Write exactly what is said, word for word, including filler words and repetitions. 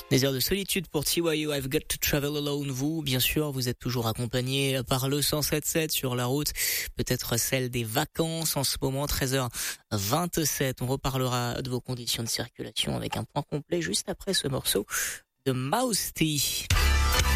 Des heures de solitude pour T Y O, I've Got to Travel Alone. Vous, bien sûr, vous êtes toujours accompagné par le cent sept sept sur la route, peut-être celle des vacances en ce moment, treize heures vingt-sept. On reparlera de vos conditions de circulation avec un point complet juste après ce morceau de Mouse T.